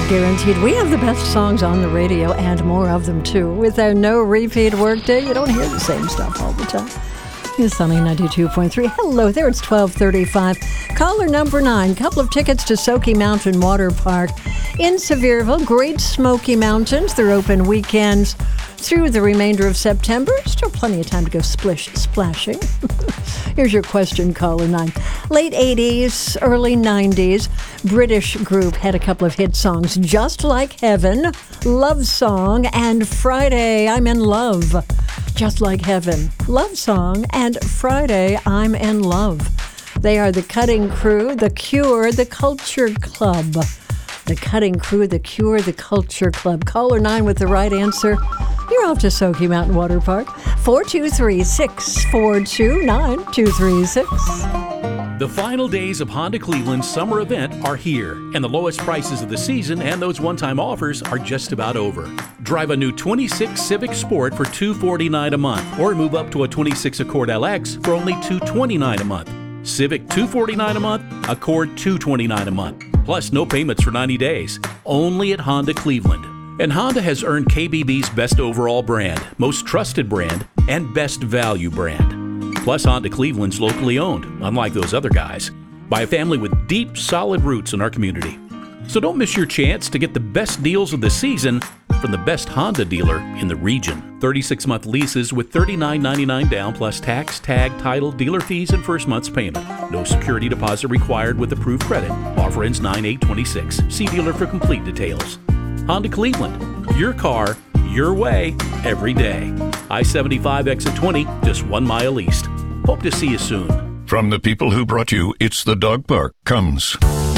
guaranteed. We have the best songs on the radio and more of them too. With our no repeat workday, you don't hear the same stuff all the time. It's Sunny 92.3. Hello there, it's 12:35. Caller number 9, couple of tickets to Sokey Mountain Water Park in Sevierville. Great Smoky Mountains. They're open weekends through the remainder of September. Still plenty of time to go splashing. Here's your question, caller 9. Late 80s, early 90s, British group had a couple of hit songs, Just Like Heaven, Love Song, and Friday, I'm in Love. Just Like Heaven, Love Song, and Friday, I'm in Love. They are the Cutting Crew, The Cure, The Culture Club. The Cutting Crew, The Cure, The Culture Club. Caller 9 with the right answer. You're off to Sokey Mountain Water Park. 423-642-9236. The final days of Honda Cleveland's summer event are here, and the lowest prices of the season and those one-time offers are just about over. Drive a new 26 Civic Sport for $249 a month, or move up to a 26 Accord LX for only $229 a month. Civic $249 a month, Accord $229 a month. Plus no payments for 90 days. Only at Honda Cleveland. And Honda has earned KBB's Best Overall Brand, Most Trusted Brand, and Best Value Brand. Plus, Honda Cleveland's locally owned, unlike those other guys, by a family with deep, solid roots in our community. So don't miss your chance to get the best deals of the season from the best Honda dealer in the region. 36-month leases with $39.99 down plus tax, tag, title, dealer fees, and first month's payment. No security deposit required with approved credit. Offer ends 9/8/26. See dealer for complete details. Honda Cleveland, your car, your way, every day. I-75 exit 20, just 1 mile east. Hope to see you soon. From the people who brought you It's the Dog Park comes